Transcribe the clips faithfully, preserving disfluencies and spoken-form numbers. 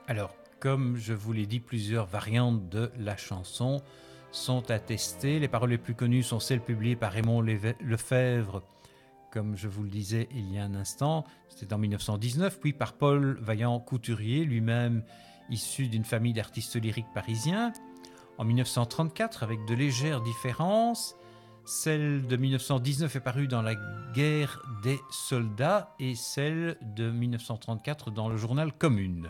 Alors, comme je vous l'ai dit, plusieurs variantes de la chanson sont attestées. Les paroles les plus connues sont celles publiées par Raymond Lefèvre, comme je vous le disais il y a un instant, c'était en mille neuf cent dix-neuf, puis par Paul Vaillant-Couturier, lui-même issu d'une famille d'artistes lyriques parisiens. En mille neuf cent trente-quatre, avec de légères différences, celle de mille neuf cent dix-neuf est parue dans La Guerre des soldats et celle de mille neuf cent trente-quatre dans le journal Commune.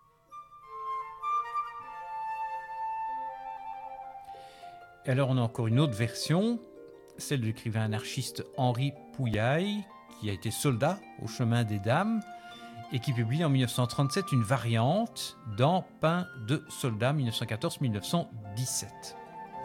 Et alors on a encore une autre version, celle de l'écrivain anarchiste Henri Poullaille, qui a été soldat au chemin des Dames et qui publie en mille neuf cent trente-sept une variante dans Pain de soldat mille neuf cent quatorze mille neuf cent dix-sept.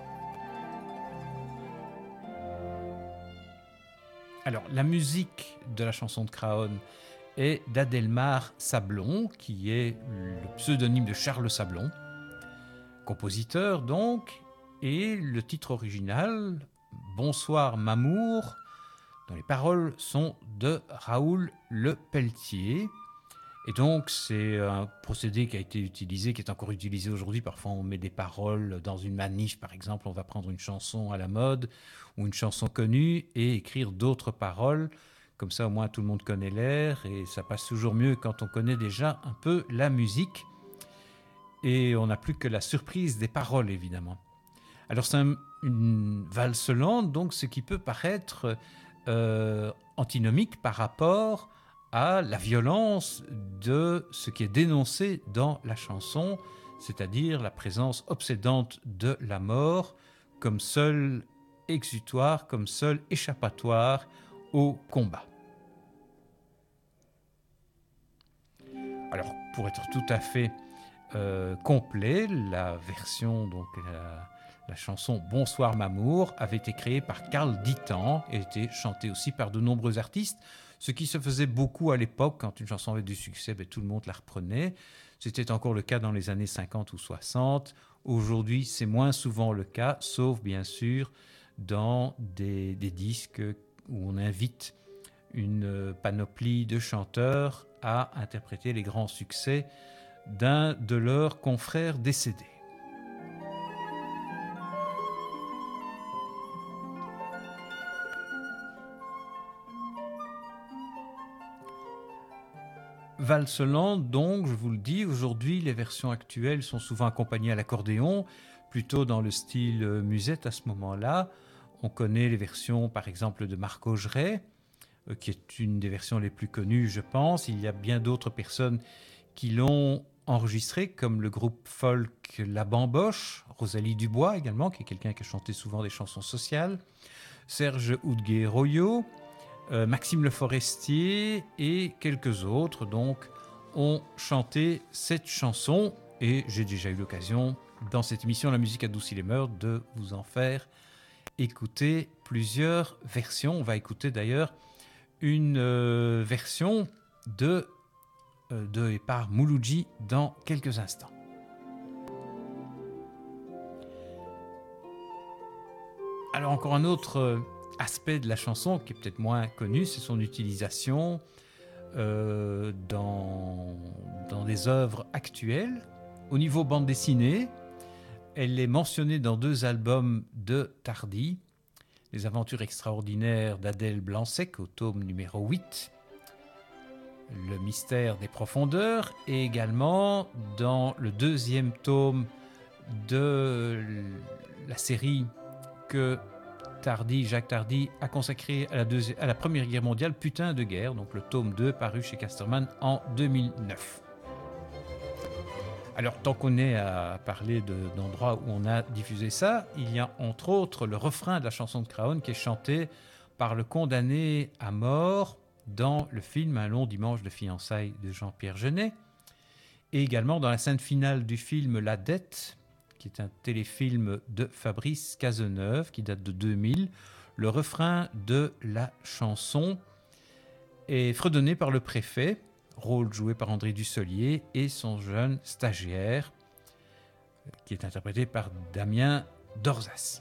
Alors la musique de la chanson de Craonne est d'Adelmar Sablon, qui est le pseudonyme de Charles Sablon, compositeur donc, et le titre original, Bonsoir Mamour, dont les paroles sont de Raoul Le Pelletier. Et donc c'est un procédé qui a été utilisé, qui est encore utilisé aujourd'hui. Parfois on met des paroles dans une manif, par exemple, on va prendre une chanson à la mode ou une chanson connue et écrire d'autres paroles. Comme ça au moins tout le monde connaît l'air et ça passe toujours mieux quand on connaît déjà un peu la musique. Et on n'a plus que la surprise des paroles évidemment. Alors c'est un, une valse lente, donc ce qui peut paraître euh, antinomique par rapport à la violence de ce qui est dénoncé dans la chanson, c'est-à-dire la présence obsédante de la mort comme seul exutoire, comme seul échappatoire au combat. Alors pour être tout à fait euh, complet, la version donc la, La chanson Bonsoir Mamour avait été créée par Karl Dittan et était chantée aussi par de nombreux artistes, ce qui se faisait beaucoup à l'époque. Quand une chanson avait du succès, ben, tout le monde la reprenait. C'était encore le cas dans les années cinquante ou soixante. Aujourd'hui, c'est moins souvent le cas, sauf bien sûr dans des, des disques où on invite une panoplie de chanteurs à interpréter les grands succès d'un de leurs confrères décédés. Valse lente, donc, je vous le dis, aujourd'hui, les versions actuelles sont souvent accompagnées à l'accordéon, plutôt dans le style musette à ce moment-là. On connaît les versions, par exemple, de Marc Augeret, euh, qui est une des versions les plus connues, je pense. Il y a bien d'autres personnes qui l'ont enregistré, comme le groupe folk La Bamboche, Rosalie Dubois également, qui est quelqu'un qui a chanté souvent des chansons sociales, Serge Houdguet-Royot, Euh, Maxime Le Forestier et quelques autres donc ont chanté cette chanson et j'ai déjà eu l'occasion dans cette émission La musique adoucit les mœurs de vous en faire écouter plusieurs versions. On va écouter d'ailleurs une euh, version de, euh, de et par Mouloudji dans quelques instants. Alors encore un autre euh, aspect de la chanson qui est peut-être moins connu, c'est son utilisation euh, dans, dans des œuvres actuelles. Au niveau bande dessinée, elle est mentionnée dans deux albums de Tardy, Les aventures extraordinaires d'Adèle Blanc-Sec au tome numéro huit, Le mystère des profondeurs, et également dans le deuxième tome de la série que Tardy, Jacques Tardy a consacré à la, deuxi- à la Première Guerre mondiale, Putain de guerre, donc le tome deux paru chez Casterman en deux mille neuf. Alors tant qu'on est à parler de, d'endroits où on a diffusé ça, il y a entre autres le refrain de la chanson de Craonne qui est chanté par le condamné à mort dans le film Un long dimanche de fiançailles de Jean-Pierre Jeunet, et également dans la scène finale du film La Dette, qui est un téléfilm de Fabrice Cazeneuve, qui date de deux mille. Le refrain de la chanson est fredonné par le préfet, rôle joué par André Dussolier, et son jeune stagiaire, qui est interprété par Damien Dorzas.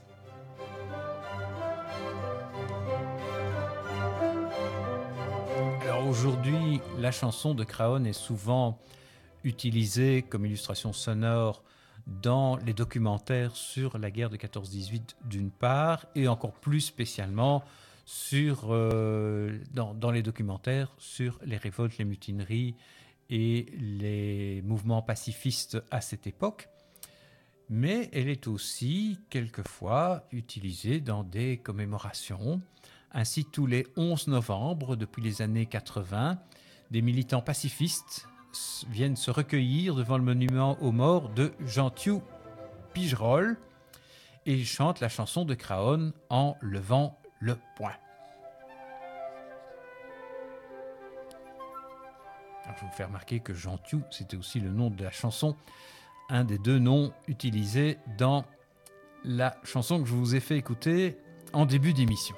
Alors aujourd'hui, la chanson de Craonne est souvent utilisée comme illustration sonore dans les documentaires sur la guerre de quatorze dix-huit d'une part, et encore plus spécialement sur, euh, dans, dans les documentaires sur les révoltes, les mutineries et les mouvements pacifistes à cette époque. Mais elle est aussi quelquefois utilisée dans des commémorations. Ainsi, tous les onze novembre, depuis les années quatre-vingts, des militants pacifistes viennent se recueillir devant le monument aux morts de Jean-Thiou Pigerol et ils chantent la chanson de Craonne en levant le poing. Alors, je vais vous faire remarquer que Jean-Thiou, c'était aussi le nom de la chanson, un des deux noms utilisés dans la chanson que je vous ai fait écouter en début d'émission.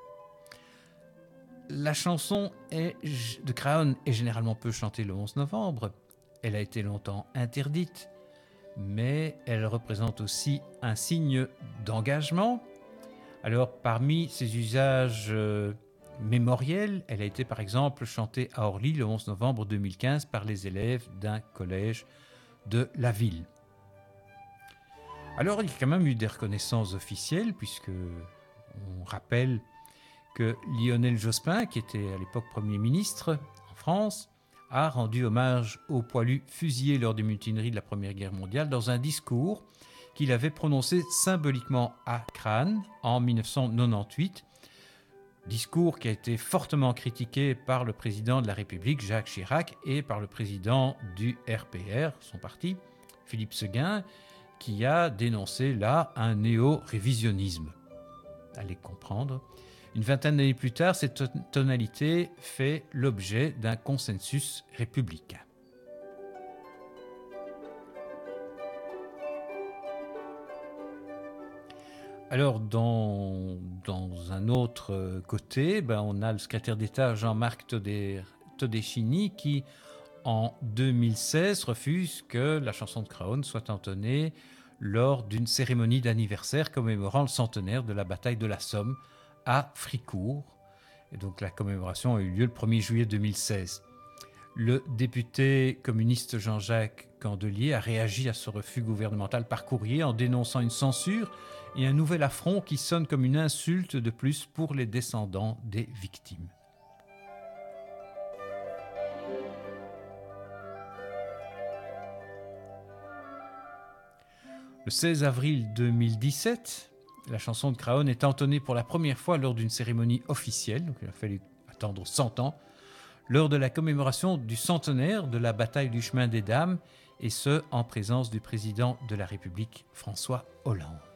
La chanson est, de Craonne est généralement peu chantée le onze novembre. Elle a été longtemps interdite, mais elle représente aussi un signe d'engagement. Alors, parmi ses usages euh, mémoriels, elle a été par exemple chantée à Orly le onze novembre deux mille quinze par les élèves d'un collège de la ville. Alors, il y a quand même eu des reconnaissances officielles, puisque on rappelle que Lionel Jospin, qui était à l'époque Premier ministre en France, a rendu hommage aux poilus fusillés lors des mutineries de la Première Guerre mondiale dans un discours qu'il avait prononcé symboliquement à Crâne en dix-neuf cent quatre-vingt-dix-huit. Discours qui a été fortement critiqué par le président de la République, Jacques Chirac, et par le président du R P R, son parti, Philippe Séguin, qui a dénoncé là un néo-révisionnisme. Allez comprendre. Une vingtaine d'années plus tard, cette tonalité fait l'objet d'un consensus républicain. Alors, dans, dans un autre côté, ben, on a le secrétaire d'État Jean-Marc Todeschini qui, en deux mille seize, refuse que la chanson de Craonne soit entonnée lors d'une cérémonie d'anniversaire commémorant le centenaire de la bataille de la Somme à Fricourt. Et donc la commémoration a eu lieu le premier juillet deux mille seize. Le député communiste Jean-Jacques Candelier a réagi à ce refus gouvernemental par courrier en dénonçant une censure et un nouvel affront qui sonne comme une insulte de plus pour les descendants des victimes. Le seize avril deux mille dix-sept, la chanson de Craonne est entonnée pour la première fois lors d'une cérémonie officielle, donc il a fallu attendre cent ans, lors de la commémoration du centenaire de la bataille du chemin des Dames, et ce, en présence du président de la République, François Hollande.